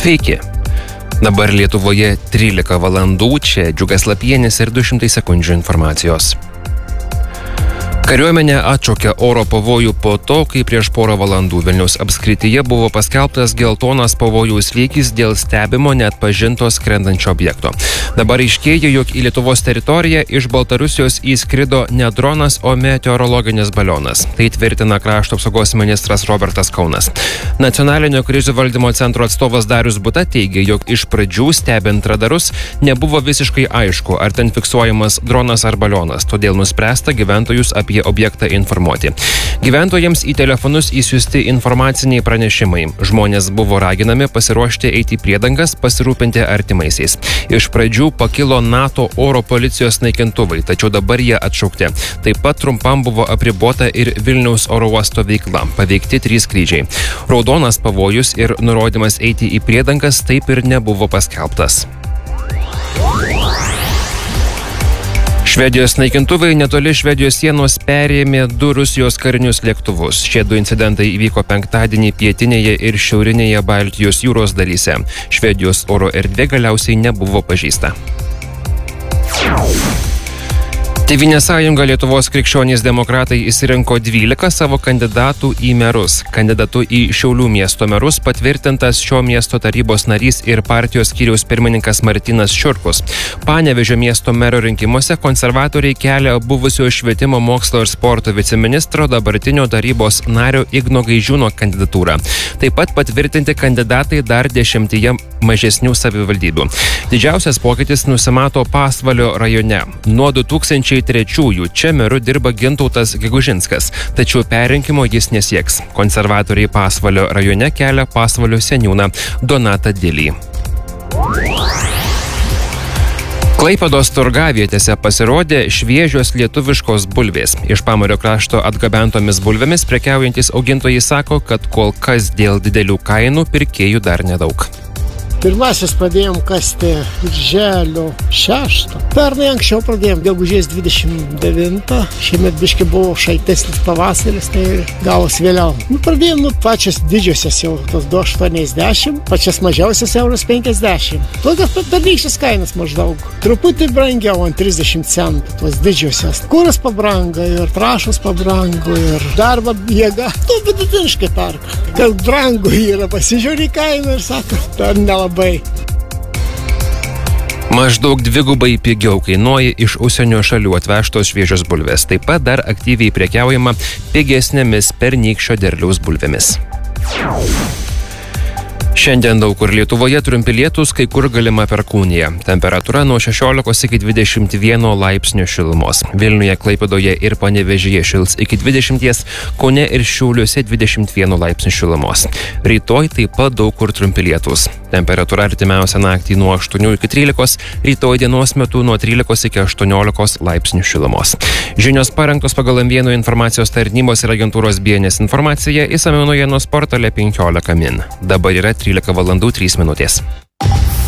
Sveiki. Dabar Lietuvoje 13 valandų, čia Džiugas Lapienis ir 200 sekundžių informacijos. Kariuomenė atšaukė oro pavojų po to, kai prieš porą valandų Vilniaus apskrityje buvo paskelbtas geltonas pavojaus lygis dėl stebimo neatpažinto skrendančio objekto. Dabar aiškėja, jog į Lietuvos teritoriją iš Baltarusijos įskrido ne dronas, o meteorologinis balionas. Tai tvirtina krašto apsaugos ministras Robertas Kaunas. Nacionalinio krizių valdymo centro atstovas Darius Buta teigia, jog iš pradžių stebint radarus nebuvo visiškai aišku, ar ten fiksuojamas dronas ar balionas, todėl nuspręsta gyventojus apie objektą informuoti. Gyventojams į telefonus įsiųsti informaciniai pranešimai. Žmonės buvo raginami pasiruošti eiti į priedangas, pasirūpinti artimaisiais. Iš pradžių pakilo NATO oro policijos naikintuvai, tačiau dabar jie atšaukti. Taip pat trumpam buvo apribota ir Vilniaus oro uosto veikla. Paveikti 3 skrydžiai. Raudonas pavojus ir nurodymas eiti į priedangas taip ir nebuvo paskelbtas. Švedijos naikintuvai netoli Švedijos sienos perėmė 2 Rusijos karinius lėktuvus. Šie 2 incidentai įvyko penktadienį pietinėje ir šiaurinėje Baltijos jūros dalyse. Švedijos oro erdvė galiausiai nebuvo pažeista. Tėvynės sąjunga Lietuvos krikščionys demokratai išsirinko 12 savo kandidatų į merus. Kandidatu į Šiaulių miesto merus patvirtintas šio miesto tarybos narys ir partijos skyriaus pirmininkas Martynas Šiurkus. Panevėžio miesto mero rinkimuose konservatoriai kelia buvusio švietimo, mokslo ir sporto viceministro, dabartinio tarybos nario Igno Gaižiūno kandidatūrą. Taip pat patvirtinti kandidatai dar 10 mažesnių savivaldybių. Didžiausias pokytis nusimato Pasvalio rajone. Nuo 2003-ųjų čia meru dirba Gintautas Gegužinskas, tačiau perrinkimo jis nesieks. Konservatoriai Pasvalio rajone kelia Pasvalio seniūną Donatą Dilį. Klaipėdos turgavietėse pasirodė šviežios lietuviškos bulvės. Iš Pamario krašto atgabentomis bulvėmis prekiaujantys augintojai sako, kad kol kas dėl didelių kainų pirkėjų dar nedaug. Pirmasis pradėjom kasti birželio 6. Pernai anksčiau pradėjom, gegužės 29. Šiemet biški buvo šaltesnis pavasaris, tai gavos vėliau. Pradėjom pačias didžiosios jau, tos 2,80, pačias mažiausias €1,50. Tokios pernykščios kainos maždaug. Truputį brangiau, ant 30 centų, tos didžiosios. Kuras pabrango ir trąšos pabrango ir darbo jėga. Tu vidutiniškai perka. Kad brangu yra, pasižiūri kainą ir sako, dar nelabai. Maždaug 2 pigiau kainuoja iš užsienio šalių atvežtos šviežios bulvės. Taip pat dar aktyviai prekiaujama pigesnėmis pernykščio derliaus bulvėmis. Šiandien daug kur Lietuvoje trumpi lietūs, kai kur galima perkūnija. Temperatūra nuo 16 iki 21 laipsnių šilumos. Vilniuje, Klaipėdoje ir Panevėžyje šils iki 20, Kaune ir Šiauliuose 21 laipsnių šilumos. Rytoj taip pat daug kur trumpi lietūs. Temperatūra artimiausią naktį nuo 8 iki 13, rytoj dienos metu nuo 13 iki 18 laipsnių šilumos. Žinios parengtos pagal M1 informacijos tarnybos ir agentūros BNS informaciją išsamiau naujienų portale 15 min. Dabar yra 13 valandų 3 minutės.